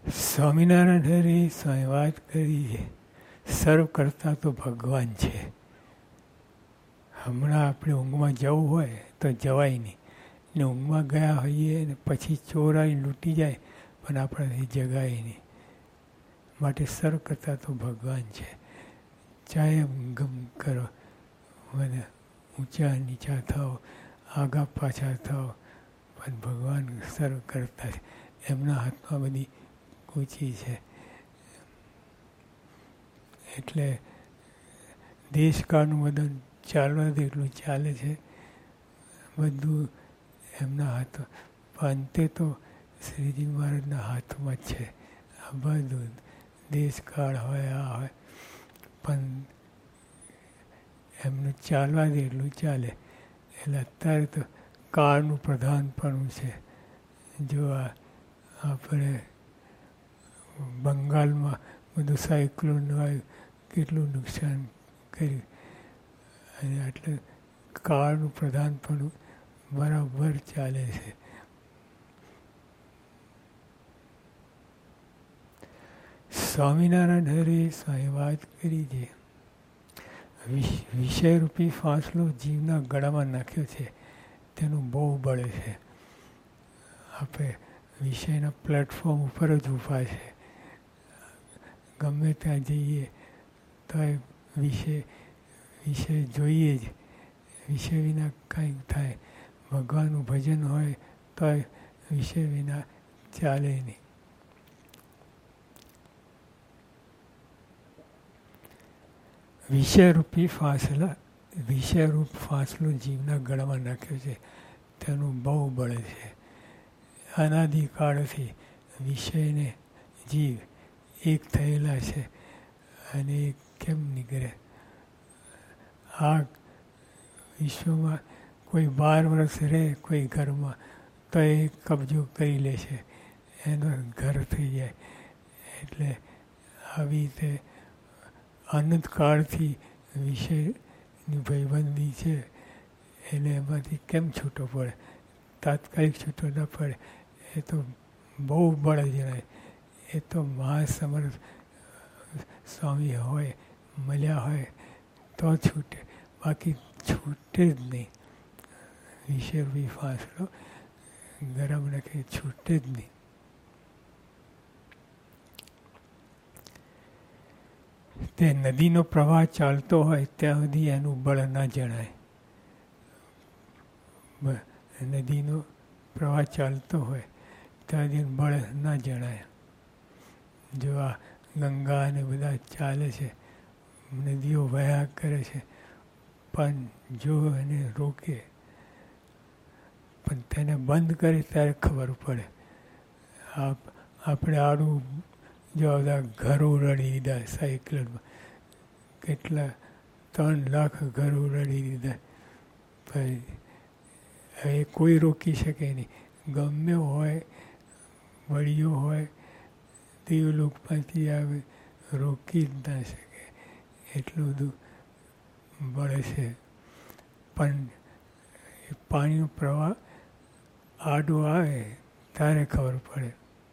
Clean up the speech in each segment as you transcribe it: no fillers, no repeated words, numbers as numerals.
સ્વામિનારાયણ હરે સ્વામી વાત કરી સર્વ કરતા તો ભગવાન છે. હમણાં આપણે ઊંઘમાં જવું હોય તો જવાય નહીં ને ઊંઘમાં ગયા હોઈએ ને પછી ચોર આવી લૂંટી જાય પણ આપણાથી જગાય નહીં. માટે સર્વ કરતા તો ભગવાન છે. ચાહે ગમ કરો મને ઊંચા નીચા થાઓ આગા પાછા થાઓ પણ ભગવાન સર્વ કરતા છે. એમના હાથમાં બધી ઊંચી છે. એટલે દેશકાળનું બધું ચાલવા દે એટલું ચાલે છે. બધું એમના હાથ અંતે તો શ્રીજી મહારાજના હાથમાં જ છે. આ બધું દેશકાળ હોય આ હોય પણ એમનું ચાલવા દે એટલું ચાલે. એટલે અત્યારે તો કાળનું પ્રધાનપણું છે. જો આપણે બંગાળમાં બધું સાયક્લોન આવ્યું કેટલું નુકસાન કર્યું અને એટલે કાળનું પ્રધાનપણું બરાબર ચાલે છે. સ્વામિનારાયણ હરે સ્વામી વાત કરી છે વિષયરૂપી ફાંસલો જીવના ગળામાં નાખ્યો છે તેનું બહુ બળ છે. આપણે વિષયના પ્લેટફોર્મ ઉપર જ ઊભા છે. ગમે ત્યાં જઈએ તો વિષય જોઈએ જ. વિષય વિના કંઈક થાય. ભગવાનનું ભજન હોય તો વિષય વિના ચાલે નહીં. વિષયરૂપ ફાંસલો જીવના ગળામાં નાખ્યો છે તેનું બહુ બળ છે. અનાદિકાળથી વિષયને જીવ એક થયેલા છે અને એ કેમ નીકળે? આ વિશ્વમાં કોઈ 12 વર્ષ રહે કોઈ ઘરમાં તો એ કબજો કરી લે છે, એનું ઘર થઈ જાય. એટલે આવી રીતે અનંતકાળથી વિષયની ભયબંધી છે એટલે એમાંથી કેમ છૂટો પડે? તાત્કાલિક છૂટો ન પડે. એ તો બહુ બળ જણાય. એ તો મહાસમર્થ સ્વામી હોય મળ્યા હોય તો છૂટે, બાકી છૂટે જ નહીં. વિષયરૂપી ફાંસલો ગરમ રાખે છૂટે જ નહીં. તે નદીનો પ્રવાહ ચાલતો હોય ત્યાં સુધી એનું બળ ન જણાય. નદીનો પ્રવાહ ચાલતો હોય ત્યાં સુધી બળ ન જણાય. જો આ ગંગા અને બધા ચાલે છે, નદીઓ વહ્યા કરે છે, પણ જો એને રોકે પણ તેને બંધ કરે ત્યારે ખબર પડે. આપણે આડું જો બધા ઘરો ઉડાડી દીધા સાયકલમાં, કેટલા 3 લાખ ઘરો ઉડાડી દીધા. પણ એ કોઈ રોકી શકે નહીં. ગમે હોય વડીઓ હોય દેવલોકમાંથી આવે રોકી જ ના શકે. એટલું બધું બળ છે. પણ એ પાણીનો પ્રવાહ આડો આવે ત્યારે ખબર પડે.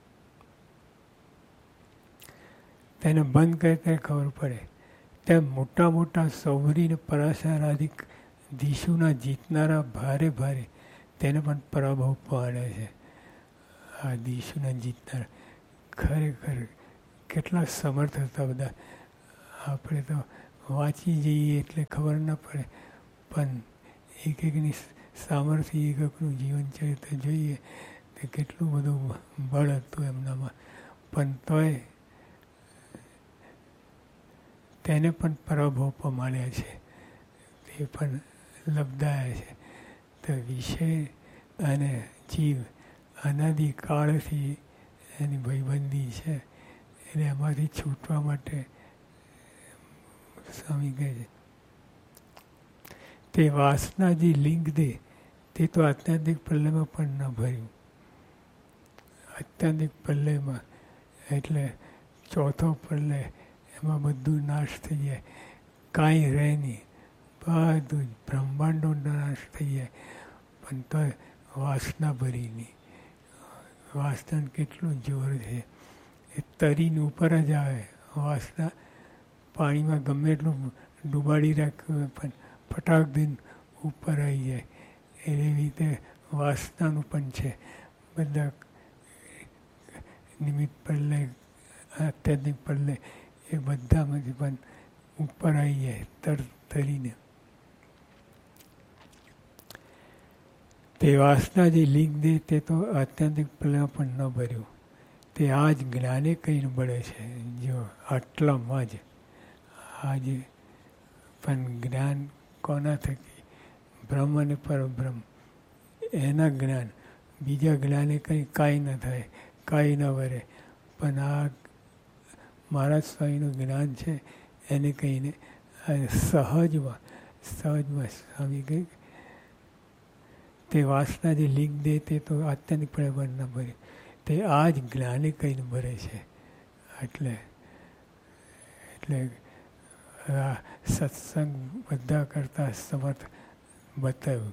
તેને બંધ કરે ત્યારે ખબર પડે. તેમ મોટા મોટા સૌરીને પરાશરાધિક દીશુના જીતનારા ભારે ભારે તેને પણ પરાભવ પાડે છે. આ દીશુના જીતનારા ખરેખર કેટલા સમર્થ હતા બધા. આપણે તો વાંચી જઈએ એટલે ખબર ન પડે, પણ એક એકની સામર્થ્ય એકનું જીવન ચરિત્ર જોઈએ તો કેટલું બધું બળ હતું એમનામાં. પણ તોય તેને પણ પરાભવ પામ્યા છે. તે પણ લબ્ધાયા છે. તો વિષય અને જીવ અનાદિકાળથી એની ભયબંધી છે. એટલે એમાંથી છૂટવા માટે સ્વામી કહે છે તે વાસના જે લિંગ દે તે તો આત્યંતિક પ્રલયમાં પણ ન ભર્યું. આત્યંતિક પ્રલયમાં એટલે ચોથો પ્રલય એમાં બધું નાશ થઈ જાય, કાંઈ રહે નહીં. બધું બ્રહ્માંડનો નાશ થઈ જાય, પણ તો વાસના ભરી નહીં. વાસનાનું કેટલું જોર છે. એ તરીને ઉપર જ આવે. વાસના પાણીમાં ગમે એટલું ડૂબાડી રાખ્યું હોય પણ ફટાક દઈને ઉપર આવી જાય. એવી રીતે વાસનાનું પણ છે. બધા નિમિત્ત પડલે, આત્યાત્મિક પડલે એ બધામાંથી પણ ઉપર આવી જાય તરીને. તે વાસના જે લીક દે તે તો આત્યંતિક પલ્લા પણ ન ભર્યું. તે આ જ જ્ઞાને કહીને બળે છે. જો આટલામાં જ આજે પણ જ્ઞાન કોના થકી? બ્રહ્મ અને પરબ્રહ્મ એના જ્ઞાન. બીજા જ્ઞાને કંઈ કાંઈ ન થાય, કાંઈ ન વરે. પણ આ મહારાજ સ્વામીનું જ્ઞાન છે એને કહીને સહજમાં સ્વામી કહે તે વાસના જે લીક દે તે તો આત્યંતિકપણે પણ ન ભરે. તે આ જ જ્ઞાને કહીને ભરે છે. એટલે આ સત્સંગ બધા કરતાં સમર્થ બતાવ્યું.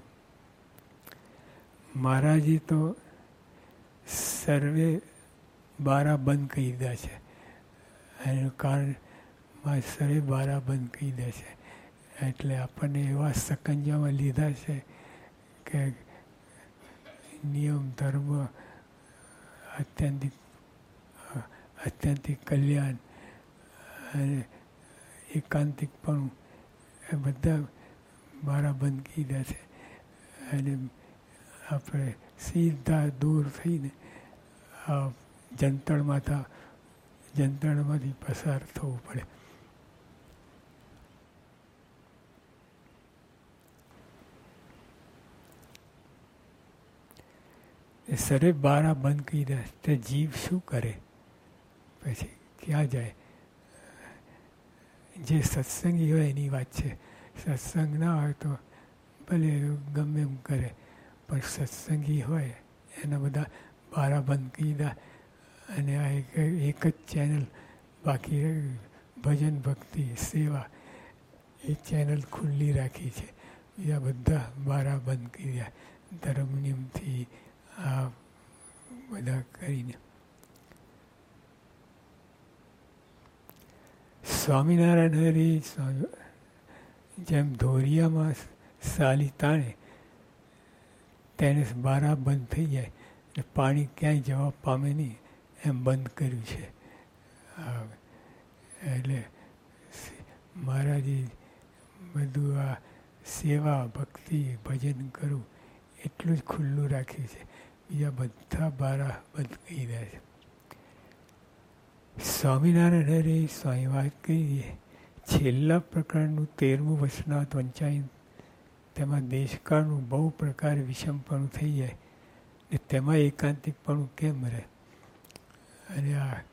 મહારાજે તો સર્વે બારા બંધ કહી દીધા છે. એનું કારણમાં સર્વે બારા બંધ કહી દે છે. એટલે આપણને એવા સકંજામાં લીધા છે કે નિયમ ધર્મ આત્યંતિક કલ્યાણ અને એકાંતિકપણું એ બધા બારા બંધ કીધા છે. અને આપણે સીધા દૂર થઈને આ જંતરમાંથી પસાર થવું પડે. એ સરે બારા બંધ કરી દે તે જીવ શું કરે? પછી ક્યાં જાય? જે સત્સંગી હોય એની વાત છે. સત્સંગ ના હોય તો ભલે ગમે એમ કરે, પણ સત્સંગી હોય એના બધા બારા બંધ કરી દે. અને આ એક જ ચેનલ બાકી ભજન ભક્તિ સેવા એ ચેનલ ખુલ્લી રાખી છે. બીજા બધા બારા બંધ કરી દે ધર્મ નિયમથી આ બધા કરીને. સ્વામિનારાયણ હરિ જેમ ધોરિયામાં સાલી તાણે તેને બારા બંધ થઈ જાય ને પાણી ક્યાંય જવા પામે નહીં એમ બંધ કર્યું છે. એટલે મહારાજે બધું આ સેવા ભક્તિ ભજન કરવું એટલું જ ખુલ્લું રાખ્યું છે. બીજા બધા બારા બંધ કરી દે છે. સ્વામિનારાયણ હરે સ્વામી વાત કરીએ. છેલ્લા પ્રકારનું 13મું વચનામૃત વંચાયું. તેમાં દેશકાળનું બહુ પ્રકાર વિષમપણું થઈ જાય ને તેમાં એકાંતિકપણું કેમ રહે? અને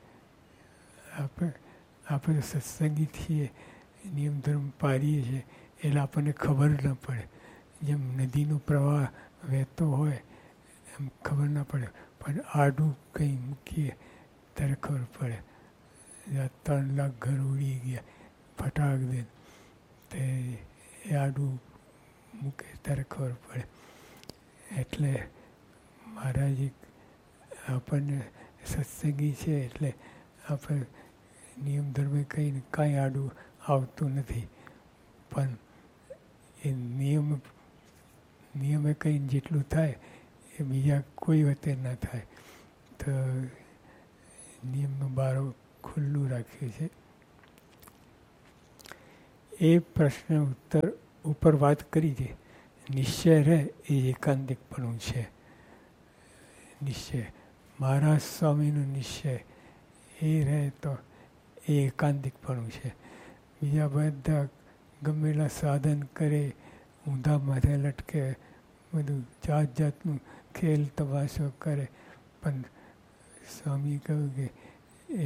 આપણે સત્સંગી છીએ, નિયમ ધર્મ પાડીએ છીએ એટલે આપણને ખબર ન પડે. જેમ નદીનો પ્રવાહ વહેતો હોય એમ ખબર ના પડે, પણ આડું કંઈ મૂકીએ ત્યારે ખબર પડે. 3 લાખ ઘર ઉડી ગયા ફટાક દે તે આડું મૂકે ત્યારે ખબર પડે. એટલે મહારાજ આપણને સત્સંગી છે એટલે આપણે નિયમ ધર્મે કહીને કાંઈ આડું આવતું નથી. પણ એ નિયમે કહીને જેટલું થાય એ બીજા કોઈ વખતે ના થાય. તો નિયમનો બારો ખુલ્લું રાખ્યું છે. એ પ્રશ્ન ઉત્તર ઉપર વાત કરી છે. નિશ્ચય રહે એ એકાંતિકપણું છે. નિશ્ચય મહારાજ સ્વામીનો નિશ્ચય એ રહે તો એ એકાંતિકપણું છે. બીજા બધા ગમેલા સાધન કરે, ઊંધા માથે લટકે, બધું જાત જાતનું ખેલ તમાશો કરે, પણ સ્વામી કહ્યું કે એ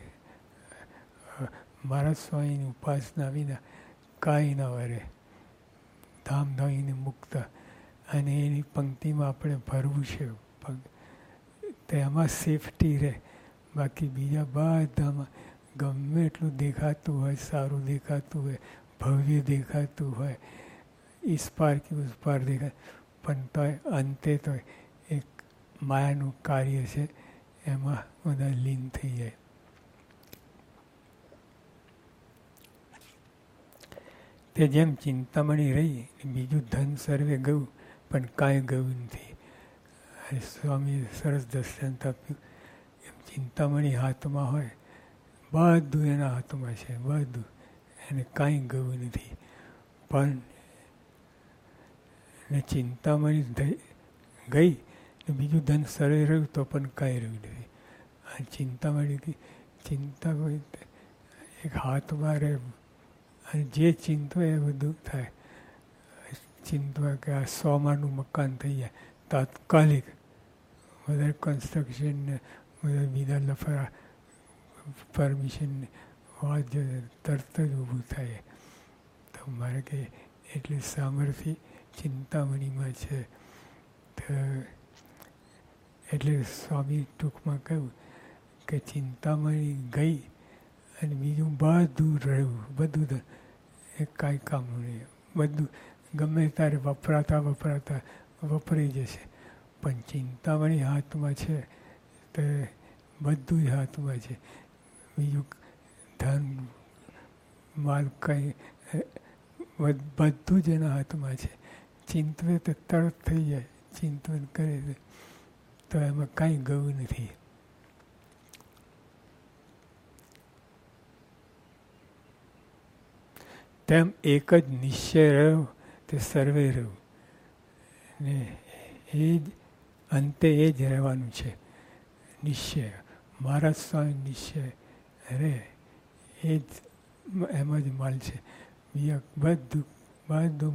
મહારાજ સ્વામીની ઉપાસના વિના કાંઈ ન વરે. ધામધમીને મુક્ત. અને એની પંક્તિમાં આપણે ભરવું છે. તેમાં સેફટી રહે. બાકી બીજા બધામાં ગમે એટલું દેખાતું હોય, સારું દેખાતું હોય, ભવ્ય દેખાતું હોય, ઇસ પાર કે ઉસ પાર દેખાય, પણ તોય અંતે તો એક માયાનું કાર્ય છે, એમાં બધા લીન થઈ જાય. તે જેમ ચિંતામણી રહી, બીજું ધન સર્વે ગયું, પણ કાંઈ ગયું નથી. અને સ્વામીએ સરસ દર્શાંત આપ્યું. એમ ચિંતામણી હાથમાં હોય, બધું એના હાથમાં છે, બધું એને કાંઈ ગયું નથી. પણ ને ચિંતામણી ગઈ ને બીજું ધન સર્વે રહ્યું તો પણ કાંઈ રહ્યું નથી. આ ચિંતામણી ચિંતા એક હાથમાં રહે અને જે ચિંતો એ બધું થાય. ચિંતવા કે આ 100 માળનું મકાન થઈ જાય તાત્કાલિક, વધારે કન્સ્ટ્રક્શન ને બધા બીજા લફરા પરમિશન વાત તરત જ ઊભું થાય. તો મારે કે એટલી સામર્થ્ય ચિંતામણીમાં છે. તો એટલે સ્વામી ટૂંકમાં કહ્યું કે ચિંતામણી ગઈ અને બીજું બધું રહ્યું, બધું એ કાંઈ કામનું નહીં. બધું ગમે ત્યારે વપરાતા વપરાઈ જશે, પણ ચિંતામણી હાથમાં છે તો બધું જ હાથમાં છે. બીજું ધન માલ કંઈ બધું જ એના હાથમાં છે. ચિંતવે તો તરત થઈ જાય, ચિંતન કરે તો એમાં કાંઈ ગયું નથી. તેમ એક જ નિશ્ચય રહ્યો તે સર્વે રહ્યું ને એ જ અંતે એ જ રહેવાનું છે. નિશ્ચય મારા સ્વામી નિશ્ચય રહે એ જ એમાં જ માલ છે. બીજા બધું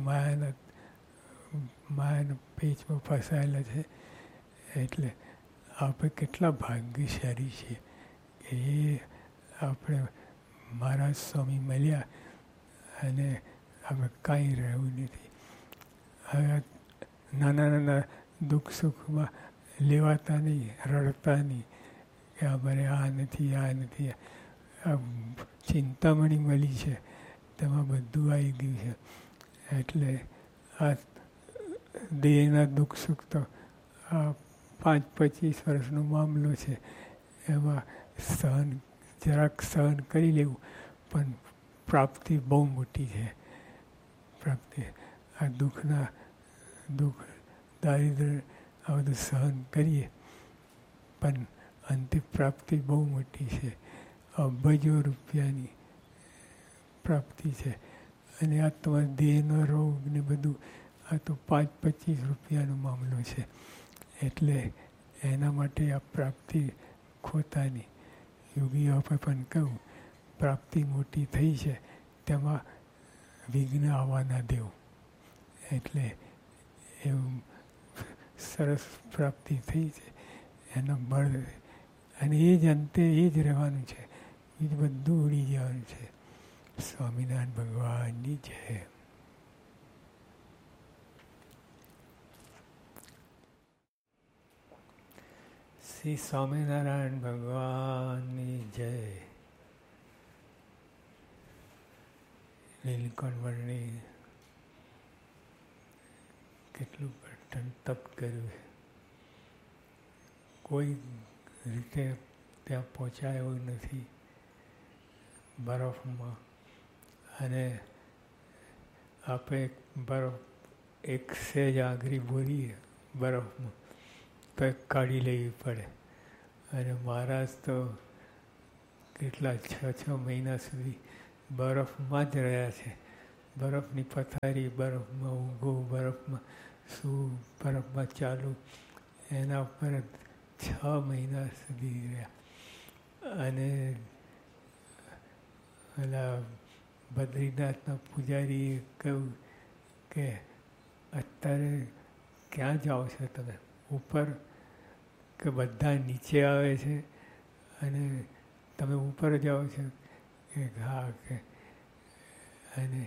માયાના પેચમાં ફસાયેલા છે. એટલે આપણે કેટલા ભાગ્યશાળી છીએ કે એ આપણે મારા સ્વામી મળ્યા અને આપણે કાંઈ રહ્યું નથી. હવે નાના દુઃખ સુખમાં લેવાતા નહીં, રડતા નહીં કે અમારે આ નથી, આ નથી. આ ચિંતામણી મળી છે, તેમાં બધું આવી ગયું છે. એટલે આ દેહના દુઃખ સુખ તો આ 5-25 વર્ષનો મામલો છે. એમાં જરાક સહન કરી લેવું, પણ પ્રાપ્તિ બહુ મોટી છે. પ્રાપ્તિ આ દુઃખ દારિદ્ર આ બધું સહન કરીએ, પણ અંતિમ પ્રાપ્તિ બહુ મોટી છે. અબજો રૂપિયાની પ્રાપ્તિ છે. અને આ તમારા દેહનો રોગ ને બધું આ તો 5-25 રૂપિયાનો મામલો છે. એટલે એના માટે આ પ્રાપ્તિ ખોતાની. યોગીઓ પણ કહું, પ્રાપ્તિ મોટી થઈ છે તેમાં વિઘ્ન આવવા ના દેવું. એટલે એવું સરસ પ્રાપ્તિ થઈ છે એના બળ, અને એ જ અંતે એ જ રહેવાનું છે. બીજું બધું ઉડી જવાનું છે. સ્વામિનારાયણ ભગવાનની જય. શ્રી સ્વામિનારાયણ ભગવાનની જય. નીલકંઠ વર્ણિ કેટલું કઠણ તપ કર્યું છે. કોઈ રીતે ત્યાં પહોંચાયો નથી બરફમાં. અને આપણે બરફ એક સહેજ આંગળી બોલીએ બરફમાં તો કાઢી લેવી પડે. અને મહારાજ તો કેટલા 6 મહિના સુધી બરફમાં જ રહ્યા છે. બરફની પથારી, બરફમાં ઊંઘવું, બરફમાં સૂવું, બરફમાં ચાલવું, એના ઉપર 6 મહિના સુધી રહ્યા. અને પેલા બદ્રીનાથના પૂજારીએ કહ્યું કે અત્યારે ક્યાં જાઓ છો તમે ઉપર? કે બધા નીચે આવે છે અને તમે ઉપર જાઓ છો? કે હા. કે અને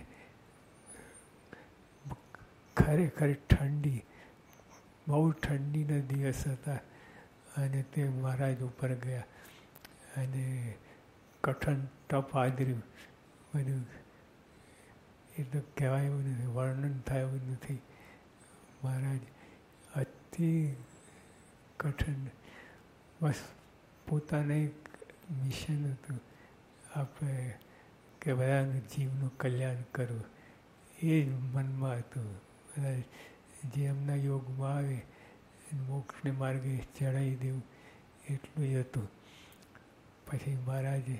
ખરેખર ઠંડી, બહુ ઠંડીના દિવસ હતા. અને તે મહારાજ ઉપર ગયા અને કઠણ તપ આદર્યું બધું. એ તો કહેવાય એવું નથી, વર્ણન થાય એવું નથી. મહારાજ અતિ કઠણ, બસ પોતાને એક મિશન હતું આપણે કે બધાનું જીવનું કલ્યાણ કરવું. એ જ મનમાં હતું. જે એમના યોગમાં આવે મોક્ષને માર્ગે ચડાવી દેવું એટલું જ હતું. પછી મહારાજે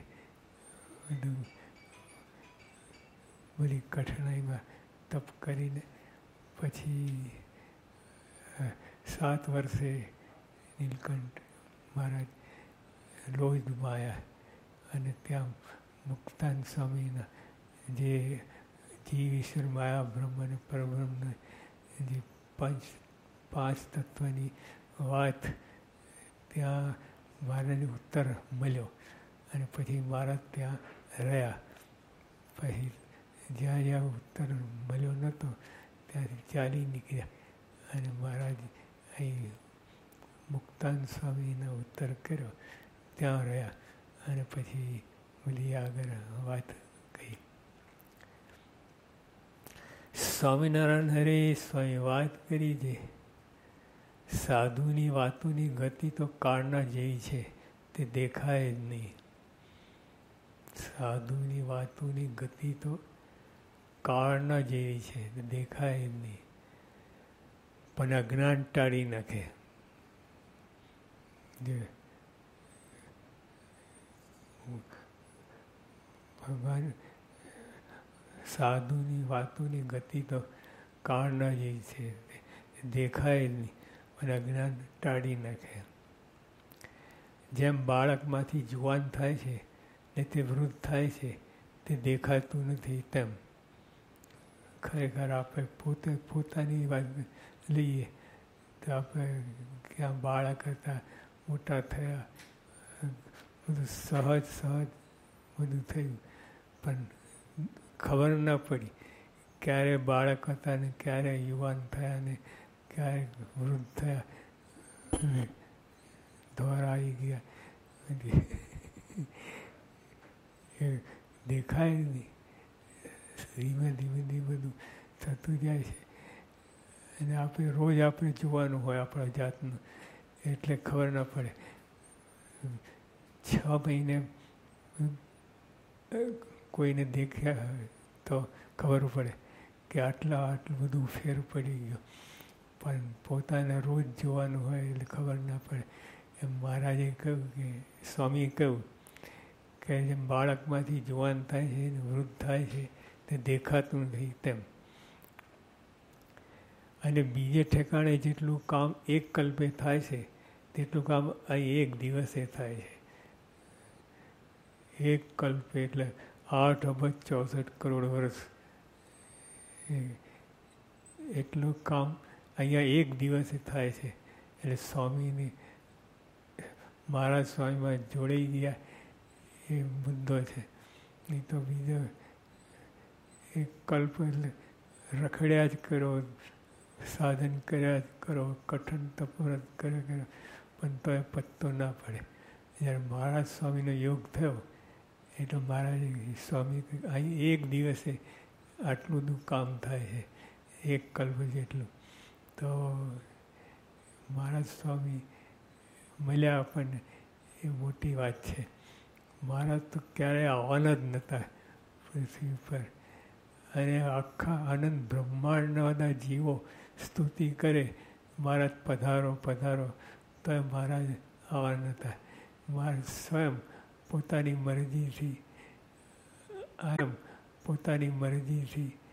બધી કઠણાઈમાં તપ કરીને પછી 7 વર્ષે નીલકંઠ મહારાજ લોહિતમાં આવ્યા અને ત્યાં મુક્તાન સ્વામીના જે જીવ ઈશ્વર માયા બ્રહ્મ અને પરબ્રહ્મના જે પાંચ તત્વની વાત ત્યાં મહારાજને ઉત્તર મળ્યો અને પછી મહારાજ ત્યાં રહ્યા. પછી જ્યાં જ્યાં ઉત્તર મળ્યો નહોતો ત્યાંથી ચાલી નીકળ્યા અને મહારાજ અહીં મુક્તાન સ્વામીનો ઉત્તર કર્યો, ત્યાં રહ્યા અને પછી બધી આગળ વાત કહી. સ્વામિનારાયણ હરે સ્વામી વાત કરી છે, સાધુની વાતોની ગતિ તો કાળના જેવી છે, તે દેખાય જ નહીં. સાધુની વાતોની ગતિ તો કાળના જેવી છે, તે દેખાય જ નહીં, પણ અજ્ઞાન ટાળી નાખે. જે ભગવાન સાધુની વાતોની ગતિ તો કાળના જેવી છે, દેખાય જ નહીં, પણ અજ્ઞાન ટાળી નાખે. જેમ બાળકમાંથી જુવાન થાય છે ને તે વૃદ્ધ થાય છે, તે દેખાતું નથી, તેમ ખરેખર આપણે પોતે પોતાની વાત લઈએ તો આપણે ક્યાં બાળક હતા, મોટા થયા, બધું સહજ બધું થયું, પણ ખબર ન પડી ક્યારે બાળક હતા ને ક્યારે યુવાન થયા ને ક્યારે વૃદ્ધ થયા, ધોર આવી ગયા, એ દેખાય નહીં. ધીમે ધીમે બધું થતું જાય છે અને રોજ આપણે જોવાનું હોય આપણા જાતનું, એટલે ખબર ન પડે. 6 મહિને કોઈને દેખ્યા હોય તો ખબર પડે કે આટલું બધું ફેર પડી ગયો, પણ પોતાને રોજ જોવાનું હોય એટલે ખબર ના પડે. એમ મહારાજે કહ્યું કે સ્વામીએ કહ્યું કે જેમ બાળકમાંથી જુવાન થાય છે ને વૃદ્ધ થાય છે તે દેખાતું નથી, તેમ. અને બીજે ઠેકાણે જેટલું કામ એક કલ્પે થાય છે તેટલું કામ અહીં એક દિવસે થાય છે. એક કલ્પ એટલે 8 અબજ 64 કરોડ વર્ષ, એટલું કામ અહીંયા એક દિવસે થાય છે. એટલે સ્વામીની મહારાજ સ્વામીમાં જોડાઈ ગયા એ મુદ્દો છે. નહીં તો બીજો એક કલ્પ એટલે રખડ્યા જ કરો, સાધન કર્યા જ કરો, કઠણ તપવ્રત કર્યા કરો, પણ તો એ પત્તો ના પડે. જ્યારે મહારાજ સ્વામીનો યોગ થયો એટલે મહારાજ સ્વામી અહીં એક દિવસે આટલું બધું કામ થાય છે, એક કલ્પ જેટલું. તો મહારાજ સ્વામી મળ્યા આપણને એ મોટી વાત છે. મહારાજ તો ક્યારેય આવવાના જ નહોતા પૃથ્વી પર, અને આખા આનંદ બ્રહ્માંડના બધા જીવો સ્તુતિ કરે મહારાજ પધારો પધારો, તો એ મહારાજ આવવાના નહોતા. મહારાજ સ્વયં પોતાની મરજીથી પોતાની મરજીથી